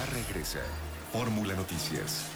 Ya regresa Fórmula Noticias.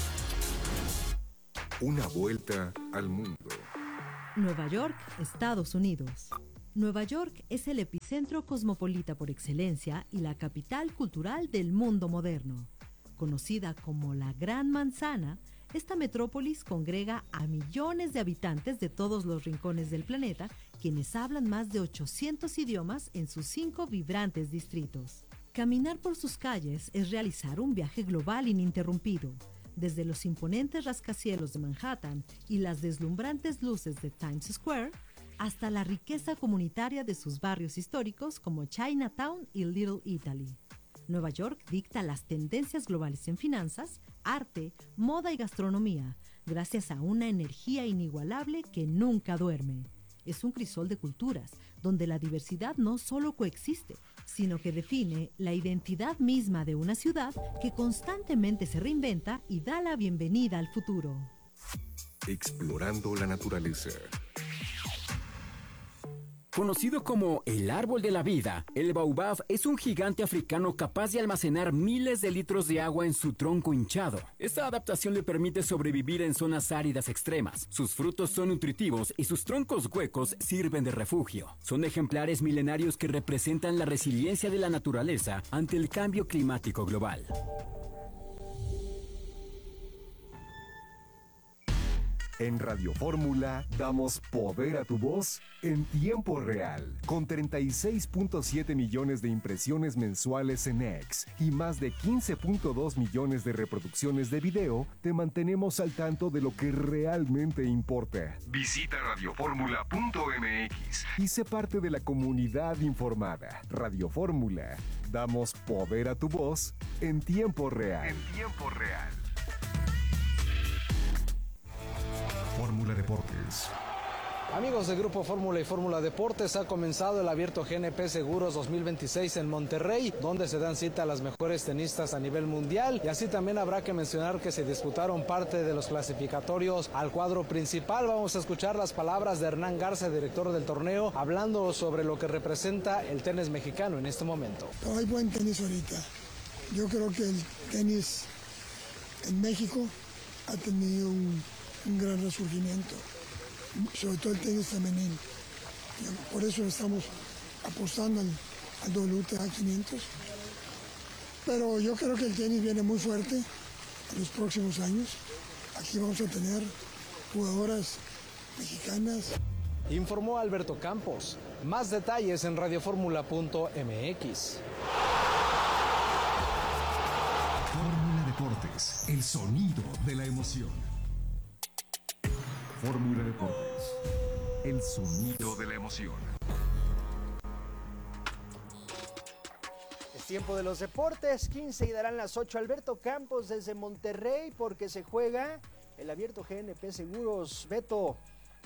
Una vuelta al mundo. Nueva York, Estados Unidos. Nueva York es el epicentro cosmopolita por excelencia y la capital cultural del mundo moderno. Conocida como la Gran Manzana, esta metrópolis congrega a millones de habitantes de todos los rincones del planeta, quienes hablan más de 800 idiomas en sus 5 vibrantes distritos. Caminar por sus calles es realizar un viaje global ininterrumpido. Desde los imponentes rascacielos de Manhattan y las deslumbrantes luces de Times Square, hasta la riqueza comunitaria de sus barrios históricos como Chinatown y Little Italy. Nueva York dicta las tendencias globales en finanzas, arte, moda y gastronomía, gracias a una energía inigualable que nunca duerme. Es un crisol de culturas, donde la diversidad no solo coexiste, sino que define la identidad misma de una ciudad que constantemente se reinventa y da la bienvenida al futuro. Explorando la naturaleza. Conocido como el árbol de la vida, el baobab es un gigante africano capaz de almacenar miles de litros de agua en su tronco hinchado. Esta adaptación le permite sobrevivir en zonas áridas extremas. Sus frutos son nutritivos y sus troncos huecos sirven de refugio. Son ejemplares milenarios que representan la resiliencia de la naturaleza ante el cambio climático global. En Radio Fórmula damos poder a tu voz en tiempo real, con 36.7 millones de impresiones mensuales en X y más de 15.2 millones de reproducciones de video. Te mantenemos al tanto de lo que realmente importa. Visita radioformula.mx y sé parte de la comunidad informada. Radio Fórmula, damos poder a tu voz en tiempo real. En tiempo real. Fórmula Deportes. Amigos del Grupo Fórmula y Fórmula Deportes, ha comenzado el Abierto GNP Seguros 2026 en Monterrey, donde se dan cita a las mejores tenistas a nivel mundial, y así también habrá que mencionar que se disputaron parte de los clasificatorios al cuadro principal. Vamos a escuchar las palabras de Hernán Garza, director del torneo, hablando sobre lo que representa el tenis mexicano en este momento. Hay buen tenis ahorita. Yo creo que el tenis en México ha tenido un gran resurgimiento, sobre todo el tenis femenino. Por eso estamos apostando al WTA 500. Pero yo creo que el tenis viene muy fuerte en los próximos años. Aquí vamos a tener jugadoras mexicanas. Informó Alberto Campos. Más detalles en radioformula.mx. Fórmula Deportes, el sonido de la emoción. Fórmula Deportes, el sonido de la emoción. Es tiempo de los deportes, 15 y darán las 8. Alberto Campos desde Monterrey, porque se juega el Abierto GNP Seguros. Beto.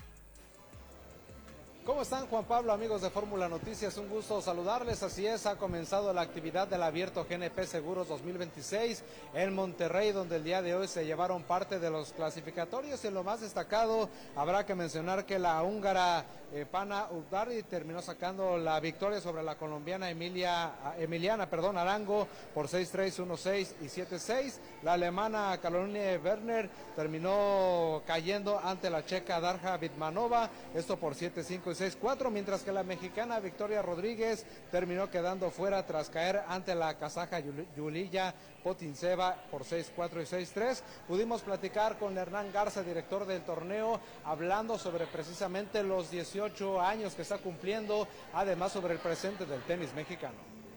¿Cómo están, Juan Pablo, amigos de Fórmula Noticias? Un gusto saludarles. Así es, ha comenzado la actividad del Abierto GNP Seguros 2026 en Monterrey, donde el día de hoy se llevaron parte de los clasificatorios. En lo más destacado, habrá que mencionar que la húngara Pana Ugdari terminó sacando la victoria sobre la colombiana Emiliana Arango por 6-3, 1-6 y 7-6. La alemana Caroline Werner terminó cayendo ante la checa Darja Bitmanova, esto por 7-5 y 6-4, mientras que la mexicana Victoria Rodríguez terminó quedando fuera tras caer ante la kazaja Yuliya Potinseva por 6-4 y 6-3. Pudimos platicar con Hernán Garza, director del torneo, hablando sobre precisamente los 18 años que está cumpliendo, además sobre el presente del tenis mexicano.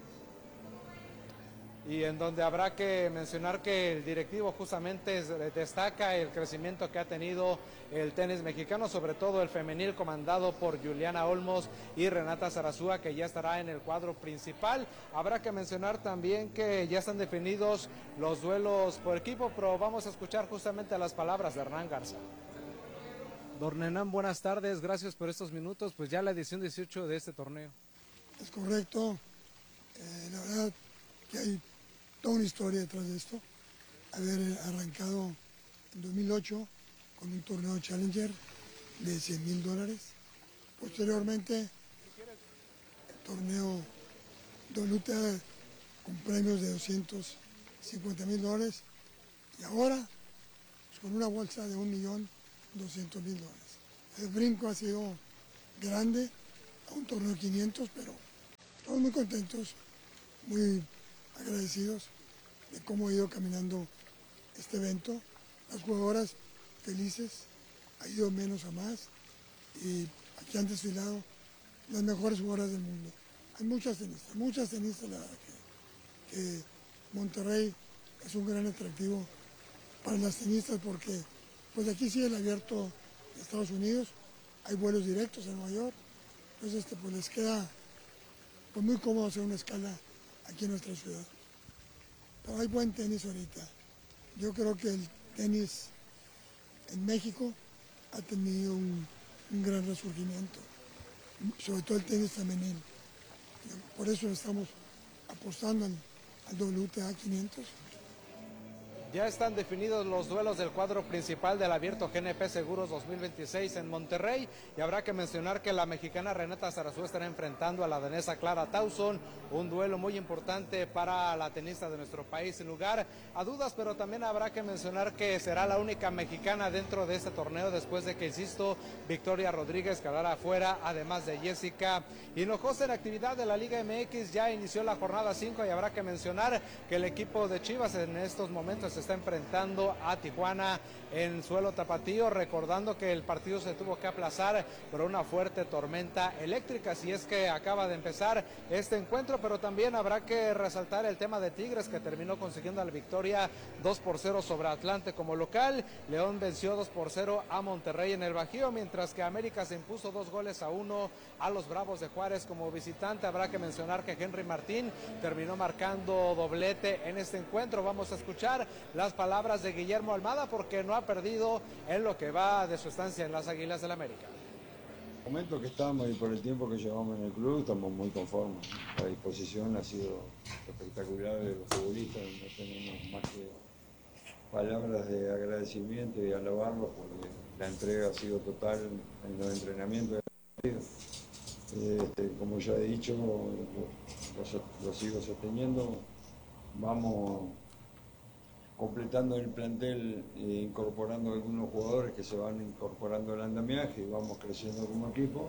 Y en donde habrá que mencionar que el directivo justamente destaca el crecimiento que ha tenido el tenis mexicano, sobre todo el femenil, comandado por Juliana Olmos y Renata Zarazúa, que ya estará en el cuadro principal. Habrá que mencionar también que ya están definidos los duelos por equipo, pero vamos a escuchar justamente las palabras de Hernán Garza. Don Hernán, buenas tardes, gracias por estos minutos, pues ya la edición 18 de este torneo. Es correcto, la verdad que hay toda una historia detrás de esto. Haber arrancado en 2008 con un torneo Challenger de $100,000. Posteriormente, el torneo WTA con premios de $50,000 y ahora pues, con una bolsa de $1,200,000. El brinco ha sido grande a un torneo de 500, pero estamos muy contentos, muy agradecidos de cómo ha ido caminando este evento. Las jugadoras felices, ha ido menos a más y aquí han desfilado las mejores jugadoras del mundo. Hay muchas tenistas, la verdad que Monterrey es un gran atractivo para las tenistas porque pues aquí sigue el abierto de Estados Unidos, hay vuelos directos a Nueva York, entonces pues les queda pues, muy cómodo hacer una escala aquí en nuestra ciudad. Pero hay buen tenis ahorita. Yo creo que el tenis en México ha tenido un gran resurgimiento, sobre todo el tenis femenil. Por eso estamos apostando al WTA 500. Ya están definidos los duelos del cuadro principal del Abierto GNP Seguros 2026 en Monterrey y habrá que mencionar que la mexicana Renata Zarazúa estará enfrentando a la danesa Clara Tauson, un duelo muy importante para la tenista de nuestro país, sin lugar a dudas, pero también habrá que mencionar que será la única mexicana dentro de este torneo después de que, insisto, Victoria Rodríguez quedará afuera, además de Jessica Hinojosa. En actividad de la Liga MX ya inició la jornada 5 y habrá que mencionar que el equipo de Chivas en estos momentos está enfrentando a Tijuana en suelo tapatío, recordando que el partido se tuvo que aplazar por una fuerte tormenta eléctrica, si es que acaba de empezar este encuentro, pero también habrá que resaltar el tema de Tigres, que terminó consiguiendo la victoria 2-0 sobre Atlante como local. León venció 2-0 a Monterrey en el Bajío, mientras que América se impuso 2-1 a los Bravos de Juárez como visitante. Habrá que mencionar que Henry Martín terminó marcando doblete en este encuentro. Vamos a escuchar las palabras de Guillermo Almada, porque no ha perdido en lo que va de su estancia en las Águilas del América. En el momento que estamos y por el tiempo que llevamos en el club, estamos muy conformes. La disposición ha sido espectacular de los futbolistas, no tenemos más que palabras de agradecimiento y alabarlos porque la entrega ha sido total en los entrenamientos. Como ya he dicho, lo sigo sosteniendo, vamos completando el plantel, incorporando algunos jugadores que se van incorporando al andamiaje y vamos creciendo como equipo.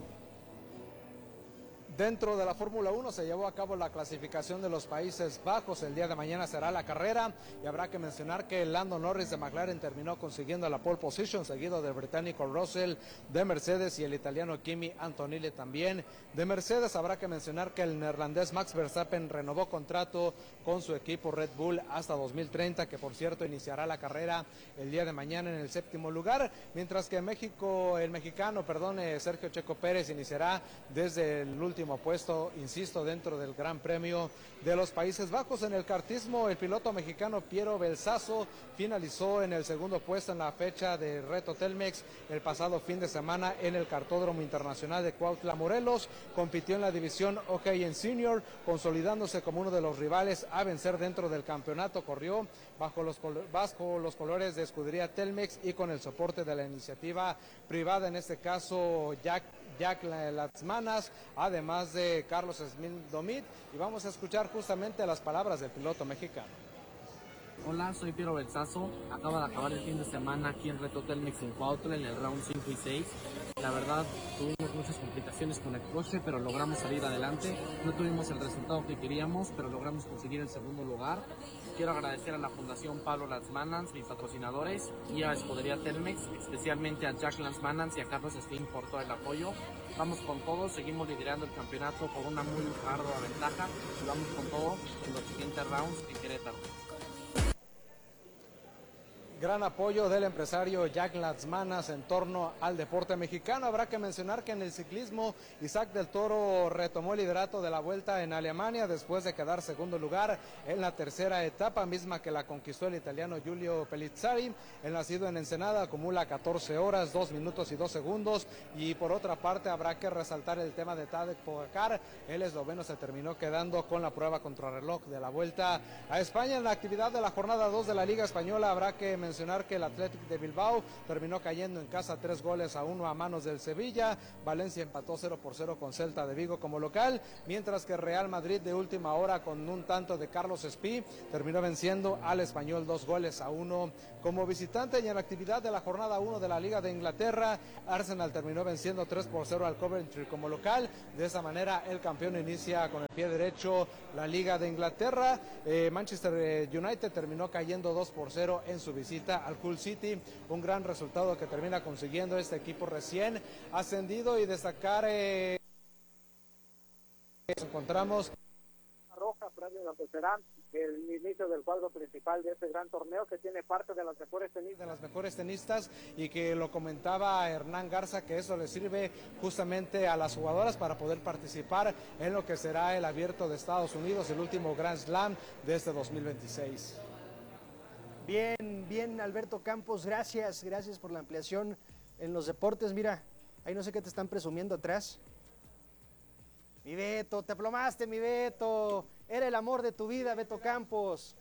Dentro de la Fórmula 1 se llevó a cabo la clasificación de los Países Bajos. El día de mañana será la carrera y habrá que mencionar que Lando Norris de McLaren terminó consiguiendo la pole position, seguido del británico Russell de Mercedes y el italiano Kimi Antonelli también de Mercedes. Habrá que mencionar que el neerlandés Max Verstappen renovó contrato con su equipo Red Bull hasta 2030, que por cierto iniciará la carrera el día de mañana en el 7º lugar, mientras que en México el mexicano Sergio Checo Pérez iniciará desde el último puesto, insisto, dentro del Gran Premio de los Países Bajos. En el kartismo, el piloto mexicano Piero Belsazo finalizó en el 2º puesto en la fecha de Reto Telmex el pasado fin de semana en el Kartódromo Internacional de Cuautla, Morelos. Compitió en la división OK en Senior, consolidándose como uno de los rivales a vencer dentro del campeonato. Corrió bajo los colores de Escudería Telmex y con el soporte de la iniciativa privada, en este caso Jack Latzmanas, además de Carlos Smith Domit, y vamos a escuchar justamente las palabras del piloto mexicano. Hola, soy Piero Belsazo. Acaba de acabar el fin de semana aquí en Reto Telmex en Cuautla en el round 5 y 6. La verdad, tuvimos muchas complicaciones con el coche, pero logramos salir adelante. No tuvimos el resultado que queríamos, pero logramos conseguir el 2º lugar. Quiero agradecer a la Fundación Pablo Latzmanans, mis patrocinadores, y a Escudería Telmex, especialmente a Jack Latzmanans y a Carlos Steen por todo el apoyo. Vamos con todo, seguimos liderando el campeonato por una muy ardua ventaja y vamos con todo en los siguientes rounds en Querétaro. Gran apoyo del empresario Jack Latzmanas en torno al deporte mexicano. Habrá que mencionar que en el ciclismo Isaac del Toro retomó el liderato de la Vuelta en Alemania después de quedar 2º lugar en la 3ª etapa, misma que la conquistó el italiano Giulio Pellizzari. El nacido en Ensenada acumula 14 horas, 2 minutos y 2 segundos. Y por otra parte habrá que resaltar el tema de Tadej Pogačar. El esloveno se terminó quedando con la prueba contrarreloj de la Vuelta a España. En la actividad de la jornada 2 de la Liga Española habrá que mencionar mencionar que el Athletic de Bilbao terminó cayendo en casa 3-1 a manos del Sevilla. Valencia empató 0-0 con Celta de Vigo como local, mientras que Real Madrid de última hora con un tanto de Carlos Espí terminó venciendo al Español 2-1 como visitante. Y en la actividad de la jornada 1 de la Liga de Inglaterra, Arsenal terminó venciendo 3-0 al Coventry como local. De esa manera el campeón inicia con el pie derecho la Liga de Inglaterra. Manchester United terminó cayendo 2-0 en su visita al Hull City, un gran resultado que termina consiguiendo este equipo recién ascendido. Y destacar nos encontramos roja previo a lo que será el inicio del cuadro principal de este gran torneo, que tiene parte de las mejores tenistas, y que lo comentaba Hernán Garza, que eso le sirve justamente a las jugadoras para poder participar en lo que será el Abierto de Estados Unidos, el último Grand Slam de este 2026. Bien, Alberto Campos, gracias por la ampliación en los deportes. Mira, ahí no sé qué te están presumiendo atrás. Mi Beto, te plomaste, mi Beto. Era el amor de tu vida, Beto Campos.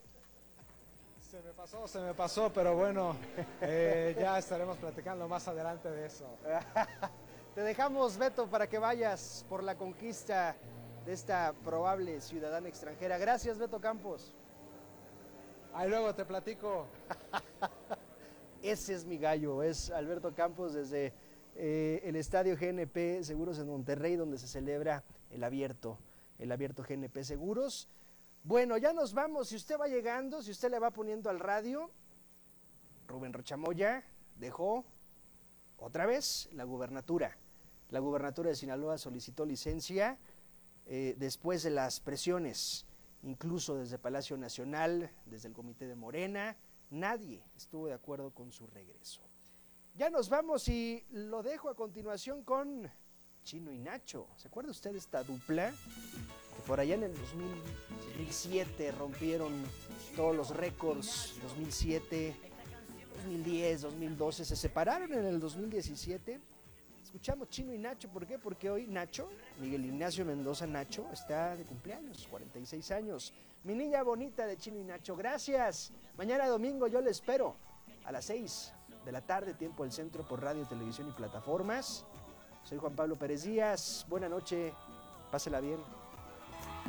Se me pasó, pero bueno, ya estaremos platicando más adelante de eso. Te dejamos, Beto, para que vayas por la conquista de esta probable ciudadana extranjera. Gracias, Beto Campos. Ahí luego te platico. Ese es mi gallo, es Alberto Campos desde el Estadio GNP Seguros en Monterrey, donde se celebra el abierto GNP Seguros. Bueno, ya nos vamos. Si usted va llegando, si usted le va poniendo al radio, Rubén Rochamoya dejó otra vez la gubernatura. La gubernatura de Sinaloa solicitó licencia después de las presiones, incluso desde Palacio Nacional, desde el Comité de Morena. Nadie estuvo de acuerdo con su regreso. Ya nos vamos y lo dejo a continuación con Chino y Nacho. ¿Se acuerda usted de esta dupla? Que por allá en el 2007 rompieron todos los récords. 2007, 2010, 2012. Se separaron en el 2017. Escuchamos Chino y Nacho. ¿Por qué? Porque hoy Nacho, Miguel Ignacio Mendoza Nacho, está de cumpleaños, 46 años. Mi niña bonita de Chino y Nacho. Gracias. Mañana domingo yo le espero a las 6 de la tarde, tiempo del centro, por radio, televisión y plataformas. Soy Juan Pablo Pérez Díaz. Buena noche. Pásela bien.